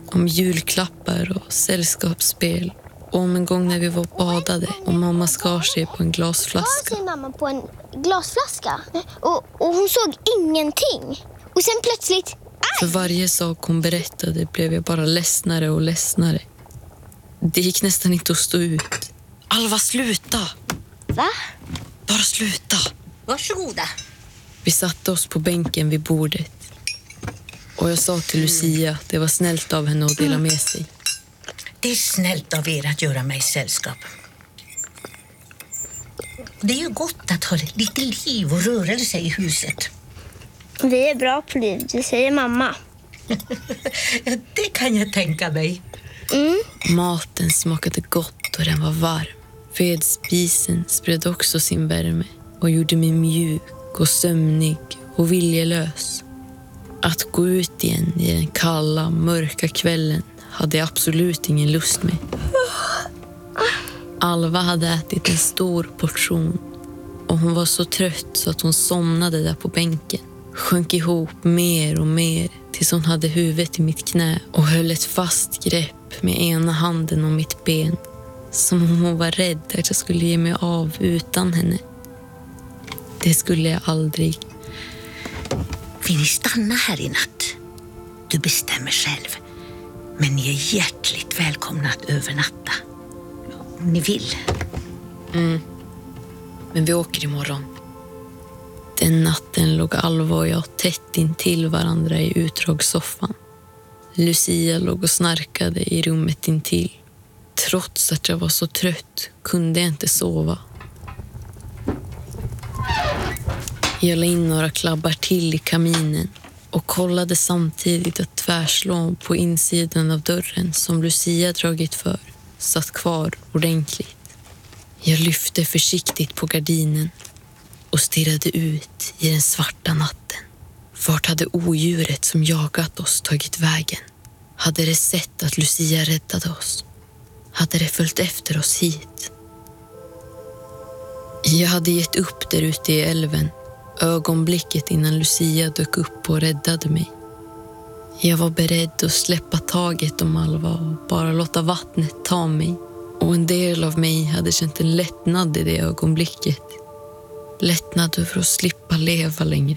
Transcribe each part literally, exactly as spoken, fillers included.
Om julklappar och sällskapsspel. Och om en gång när vi var badade och mamma skar sig på en glasflaska. Skar sig mamma på en glasflaska? Och, och hon såg ingenting. Och sen plötsligt... Aj! För varje sak hon berättade blev jag bara ledsnare och ledsnare. Det gick nästan inte att stå ut. Alva, sluta! Va? Bara sluta! Varsågoda. Vi satte oss på bänken vid bordet. Och jag sa till Lucia att det var snällt av henne att dela med sig. Det är snällt av er att göra mig sällskap. Det är ju gott att ha lite liv och rörelse i huset. Vi är bra på liv, det säger mamma. Det kan jag tänka mig. Mm. Maten smakade gott och den var varm. Vedspisen spred också sin värme och gjorde mig mjuk och sömnig och viljelös. Att gå ut igen i den kalla, mörka kvällen hade jag absolut ingen lust med. Alva hade ätit en stor portion och hon var så trött så att hon somnade där på bänken. Sjönk ihop mer och mer tills hon hade huvudet i mitt knä och höll ett fast grepp med ena handen om mitt ben. Som om hon var rädd att jag skulle ge mig av utan henne. Det skulle jag aldrig. Vill ni stanna här i natt? Du bestämmer själv. Men ni är hjärtligt välkomna att övernatta. Om ni vill. Mm. Men vi åker imorgon. Den natten låg Alva och jag tätt in till varandra i utdragssoffan. Lucia låg och snarkade i rummet intill. Trots att jag var så trött kunde jag inte sova. Jag la in några klabbar till i kaminen och kollade samtidigt att tvärslån på insidan av dörren som Lucia dragit för satt kvar ordentligt. Jag lyfte försiktigt på gardinen och stirrade ut i den svarta natten. Vart hade odjuret som jagat oss tagit vägen? Hade det sett att Lucia räddade oss? Hade det följt efter oss hit? Jag hade gett upp där ute i älven, ögonblicket innan Lucia dök upp och räddade mig. Jag var beredd att släppa taget om Alva och bara låta vattnet ta mig. Och en del av mig hade känt en lättnad i det ögonblicket. Lättnad över att slippa leva längre.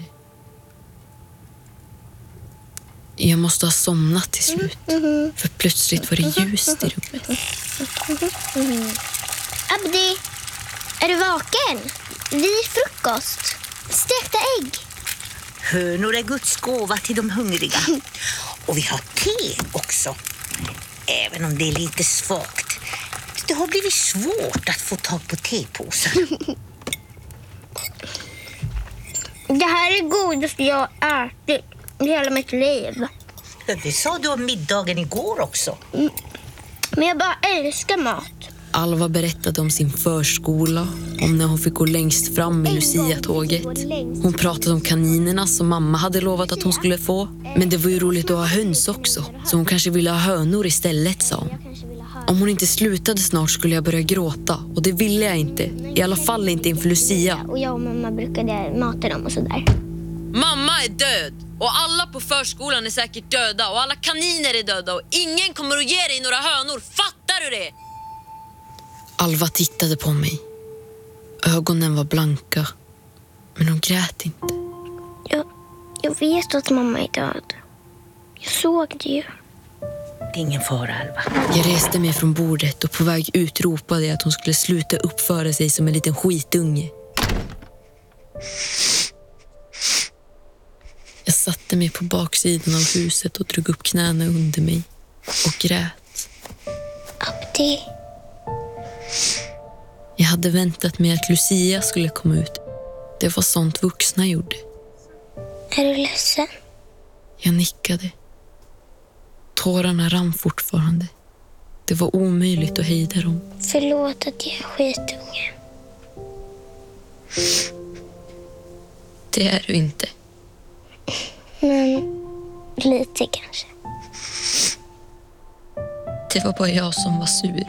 Jag måste ha somnat till slut. För plötsligt var det ljust i rummet. Abdi, är du vaken? Vi är frukost. Stekta ägg. Hönor är Guds gåva till de hungriga. Och vi har te också. Även om det är lite svagt. Det har blivit svårt att få tag på tepåsar. Det här är godast jag har ätit i hela mitt liv. Det sa du om middagen igår också. Mm. Men jag bara älskar mat. Alva berättade om sin förskola, om när hon fick gå längst fram i Lucia-tåget. Hon pratade om kaninerna som mamma hade lovat att hon skulle få. Men det var ju roligt att ha höns också, så hon kanske ville ha hönor istället, sa hon. Om hon inte slutade snart skulle jag börja gråta, och det ville jag inte. I alla fall inte inför Lucia. Och jag och mamma brukade mata dem och sådär. Mamma är död, och alla på förskolan är säkert döda, och alla kaniner är döda, och ingen kommer att ge dig några hönor. Fattar du det? Alva tittade på mig. Ögonen var blanka, men hon grät inte. Jag, jag vet att mamma är död. Jag såg det ju. Det är ingen fara, Alva. Jag reste mig från bordet och på väg ut ropade jag att hon skulle sluta uppföra sig som en liten skitunge. Jag satte mig på baksidan av huset och drog upp knäna under mig och grät. Abdi. Jag hade väntat mig att Lucia skulle komma ut. Det var sånt vuxna gjorde. Är du ledsen? Jag nickade. Tårarna rann fortfarande. Det var omöjligt att hejda dem. Förlåt att jag är skitunge. Det är du inte. Men lite kanske. Det var bara jag som var sur.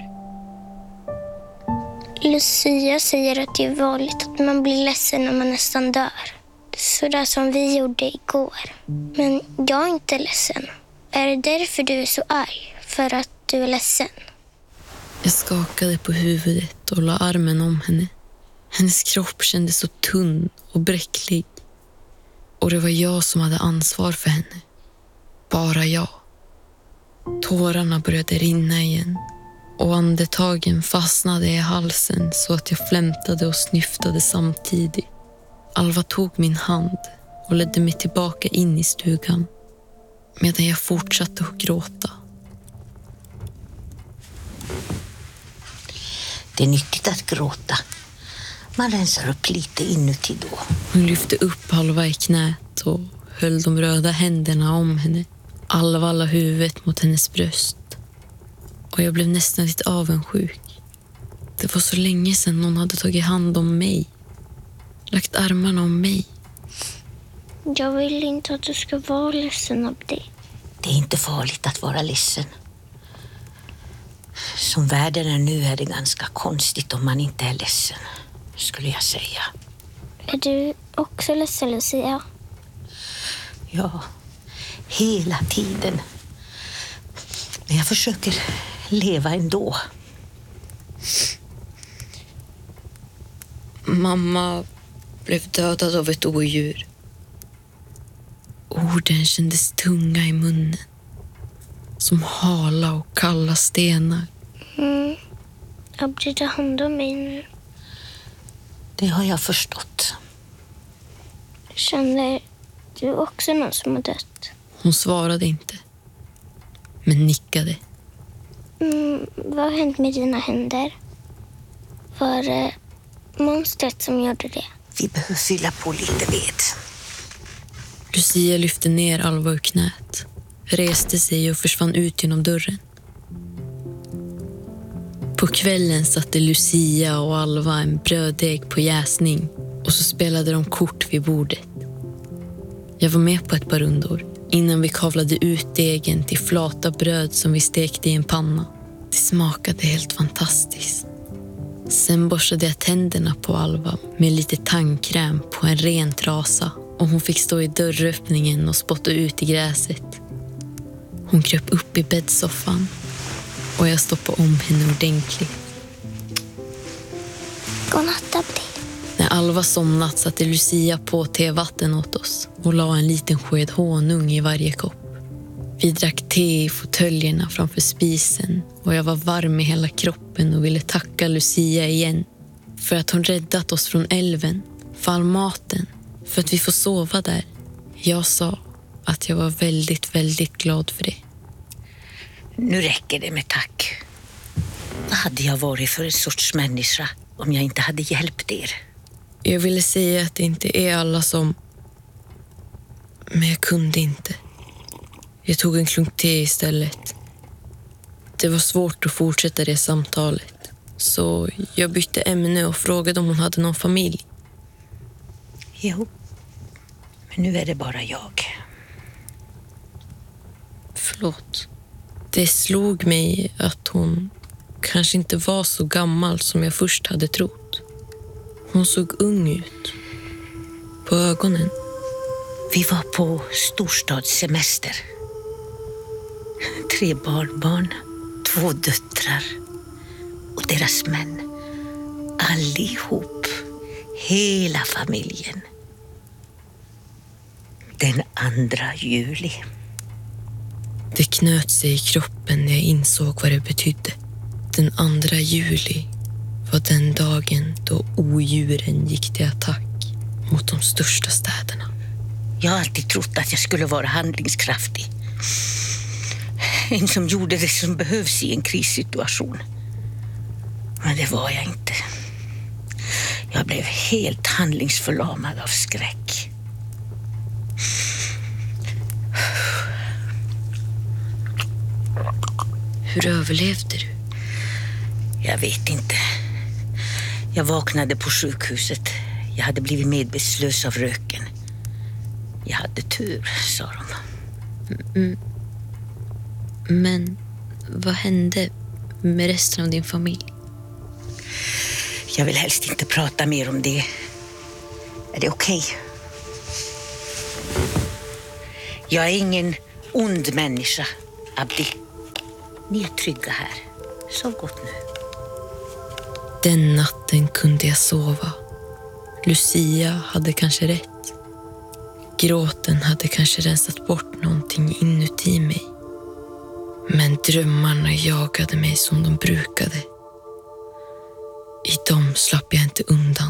Lucia säger att det är vanligt att man blir ledsen när man nästan dör. Sådär som vi gjorde igår. Men jag är inte ledsen. Är det därför du är så arg? För att du är ledsen? Jag skakade på huvudet och la armen om henne. Hennes kropp kändes så tunn och bräcklig. Och det var jag som hade ansvar för henne. Bara jag. Tårarna började rinna igen. Och andetagen fastnade i halsen så att jag flämtade och snyftade samtidigt. Alva tog min hand och ledde mig tillbaka in i stugan. Medan jag fortsatte att gråta. Det är nyttigt att gråta. Man rensar upp lite inuti då. Hon lyfte upp Alva i knät och höll de röda händerna om henne. Alva la huvudet mot hennes bröst. Och jag blev nästan lite avundsjuk. Det var så länge sedan någon hade tagit hand om mig. Lagt armarna om mig. Jag vill inte att du ska vara ledsen av det. Det är inte farligt att vara ledsen. Som världen är nu är det ganska konstigt om man inte är ledsen, skulle jag säga. Är du också ledsen, Lucia? Ja, hela tiden. Men jag försöker leva ändå. Mamma blev dödad av ett odjur. Orden kändes tunga i munnen. Som hala och kalla stenar. Mm. Jag blir ta hand om mig nu. Det har jag förstått. Känner du också någon som har dött? Hon svarade inte. Men nickade. Mm, vad har hänt med dina händer? Var det monstret som gjorde det? Vi behöver fylla på lite ved. Lucia lyfte ner Alva ur knät. Reste sig och försvann ut genom dörren. På kvällen satte Lucia och Alva en bröddeg på jäsning och så spelade de kort vid bordet. Jag var med på ett par rundor innan vi kavlade ut degen till flata bröd som vi stekte i en panna. Det smakade helt fantastiskt. Sen borstade jag tänderna på Alva med lite tandkräm på en ren trasa och hon fick stå i dörröppningen och spotta ut i gräset. Hon kröp upp i bäddsoffan och jag stoppade om henne ordentligt. Godnatt, Abdi. När Alva somnat satte Lucia på tevatten åt oss och la en liten sked honung i varje kopp. Vi drack te i fåtöljerna framför spisen och jag var varm i hela kroppen och ville tacka Lucia igen för att hon räddat oss från älven, för all maten, för att vi får sova där. Jag sa att jag var väldigt, väldigt glad för det. Nu räcker det med tack. Vad hade jag varit för en sorts människa om jag inte hade hjälpt er? Jag ville säga att det inte är alla som... Men jag kunde inte. Jag tog en klunk te istället. Det var svårt att fortsätta det samtalet. Så jag bytte ämne och frågade om hon hade någon familj. Jo, men nu är det bara jag. Förlåt. Det slog mig att hon kanske inte var så gammal som jag först hade trott. Hon såg ung ut. På ögonen. Vi var på storstadssemester. Tre barnbarn, två döttrar och deras män. Allihop. Hela familjen. Den andra juli. Det knöt sig i kroppen när jag insåg vad det betydde. Den andra juli var den dagen då odjuren gick till attack mot de största städerna. Jag har alltid trott att jag skulle vara handlingskraftig. En som gjorde det som behövs i en krissituation. Men det var jag inte. Jag blev helt handlingsförlamad av skräck. Hur överlevde du? Jag vet inte. Jag vaknade på sjukhuset. Jag hade blivit medvetslös av röken. Jag hade tur, sa de. Mm. Men vad hände med resten av din familj? Jag vill helst inte prata mer om det. Är det okej? Okay? Jag är ingen ond människa, Abdi. Ni är trygga här. Sov gott nu. Den natten kunde jag sova. Lucia hade kanske rätt. Gråten hade kanske rensat bort någonting inuti mig. Men drömmarna jagade mig som de brukade. I dem slapp jag inte undan.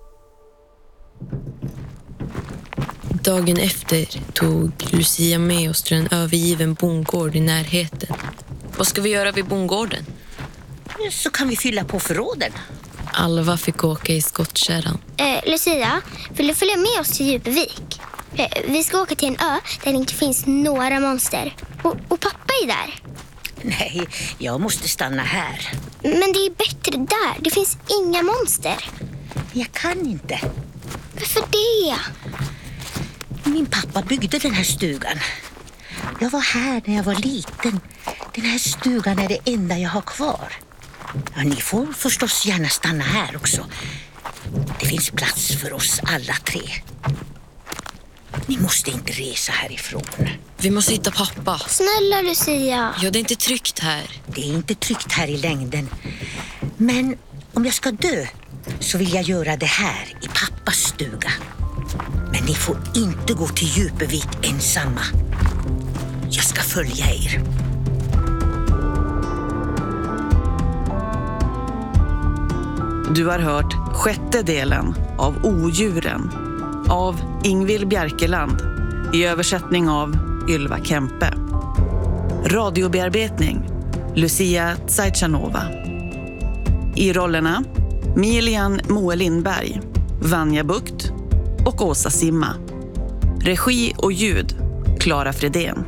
Dagen efter tog Lucia med oss till en övergiven bondgård i närheten. Vad ska vi göra vid bondgården? Så kan vi fylla på förråden. Alva fick åka i skottkärran. Eh, Lucia, vill du följa med oss till Djupevik? Eh, vi ska åka till en ö där det inte finns några monster. Och, och pappa är där. Nej, jag måste stanna här. Men det är bättre där. Det finns inga monster. Jag kan inte. Varför det? Min pappa byggde den här stugan. Jag var här när jag var liten. Den här stugan är det enda jag har kvar. Ja, ni får förstås gärna stanna här också. Det finns plats för oss alla tre. Ni måste inte resa härifrån. Vi måste hitta pappa. Snälla Lucia. Ja, det är inte tryggt här. Det är inte tryggt här i längden. Men om jag ska dö så vill jag göra det här i pappas stuga. Men ni får inte gå till Djupevik ensamma. Jag ska följa er. Du har hört sjätte delen av Odjuren av Ingvild Bjerkeland i översättning av Ylva Kempe. Radiobearbetning Lucia Tsajchanova. I rollerna Milian Moe Lindberg, Vanja Bukt och Åsa Simma. Regi och ljud Klara Fredén.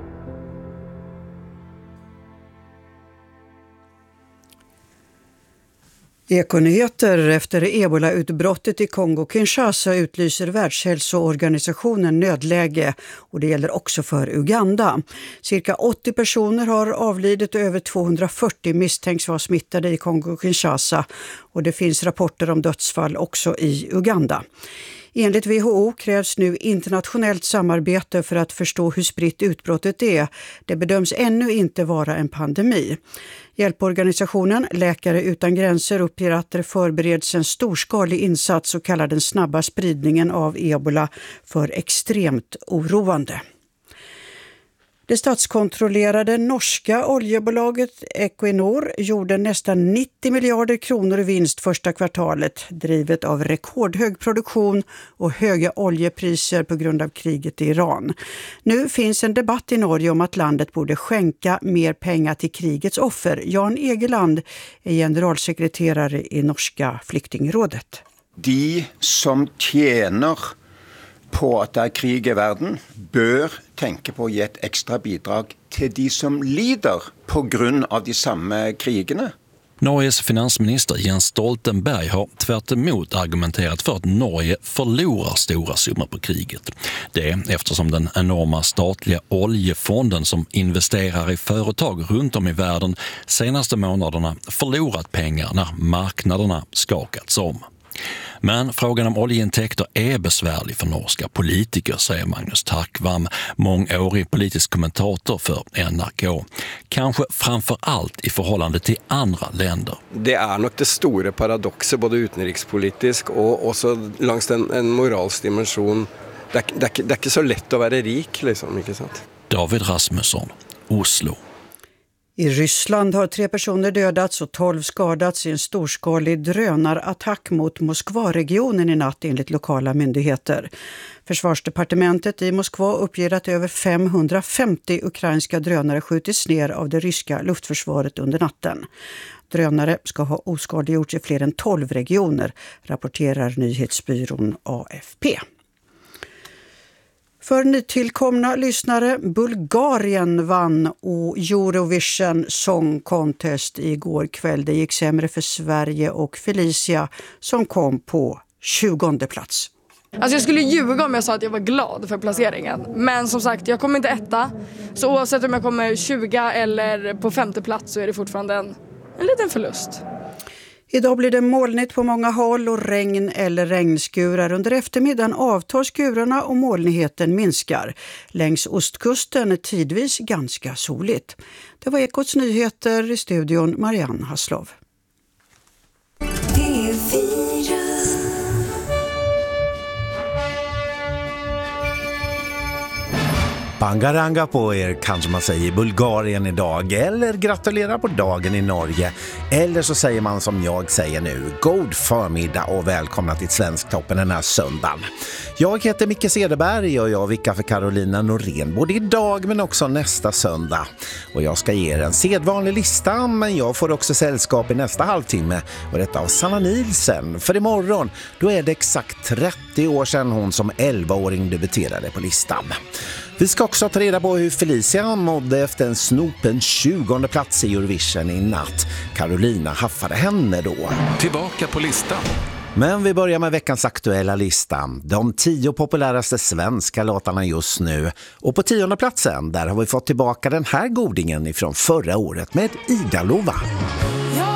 Ekonyheter. Efter ebola-utbrottet i Kongo-Kinshasa utlyser Världshälsoorganisationen nödläge, och det gäller också för Uganda. Cirka åttio personer har avlidit och över tvåhundrafyrtio misstänks vara smittade i Kongo-Kinshasa, och det finns rapporter om dödsfall också i Uganda. Enligt W H O krävs nu internationellt samarbete för att förstå hur spritt utbrottet är. Det bedöms ännu inte vara en pandemi. Hjälporganisationen Läkare utan gränser uppger att det förbereds en storskalig insats och kallar den snabba spridningen av ebola för extremt oroande. Det statskontrollerade norska oljebolaget Equinor gjorde nästan nittio miljarder kronor i vinst första kvartalet, drivet av rekordhög produktion och höga oljepriser på grund av kriget i Iran. Nu finns en debatt i Norge om att landet borde skänka mer pengar till krigets offer. Jan Egeland är generalsekreterare i norska flyktingrådet. De som tjänar på att det är krig i världen bör tänka på att ge ett extra bidrag till de som lider på grund av de samma krigerna. Norges finansminister Jens Stoltenberg har tvärt emot argumenterat för att Norge förlorar stora summor på kriget. Det är eftersom den enorma statliga oljefonden som investerar i företag runt om i världen senaste månaderna förlorat pengar när marknaderna skakats om. Men frågan om oljeintäkter är besvärlig för norska politiker, säger Magnus Takvam, mångårig politisk kommentator för N R K. Kanske framför allt i förhållande till andra länder. Det är nog det stora paradoxet, både utrikespolitiskt och också längs en, en moralsk dimension. Det är, det, är, det är inte så lätt att vara rik, liksom, inte sant? David Rasmusson, Oslo. I Ryssland har tre personer dödats och tolv skadats i en storskalig drönarattack mot Moskvaregionen i natt enligt lokala myndigheter. Försvarsdepartementet i Moskva uppger att över femhundrafemtio ukrainska drönare skjutits ner av det ryska luftförsvaret under natten. Drönare ska ha oskadliggjorts i fler än tolv regioner, rapporterar nyhetsbyrån A F P. För nytillkomna lyssnare, Bulgarien vann och Eurovision Song Contest igår kväll. Det gick sämre för Sverige och Felicia som kom på tjugonde plats. Alltså jag skulle ljuga om jag sa att jag var glad för placeringen. Men som sagt, jag kommer inte etta. Så oavsett om jag kommer tjugo eller på femte plats så är det fortfarande en, en liten förlust. Idag blir det molnigt på många håll och regn eller regnskurar. Under eftermiddagen avtar skurarna och molnigheten minskar. Längs ostkusten är tidvis ganska soligt. Det var Ekots nyheter, i studion Marianne Haslov. Bangaranga på er, kanske man säger i Bulgarien idag, eller gratulera på dagen i Norge, eller så säger man som jag säger nu, god förmiddag och välkomna till Svensktoppen den här söndagen. Jag heter Micke Cederberg och jag vickar för Carolina Norén både idag men också nästa söndag. Och jag ska ge er en sedvanlig lista, men jag får också sällskap i nästa halvtimme, och detta av Sanna Nielsen. För imorgon, då är det exakt trettio år sedan hon som elvaåring debuterade på listan. Vi ska också ta reda på hur Felicia mådde efter en snopen tjugonde plats i Eurovision i natt. Carolina haffade henne då. Tillbaka på listan. Men vi börjar med veckans aktuella lista. De tio populäraste svenska låtarna just nu. Och på tionde platsen, där har vi fått tillbaka den här godingen ifrån förra året med Ida Lova.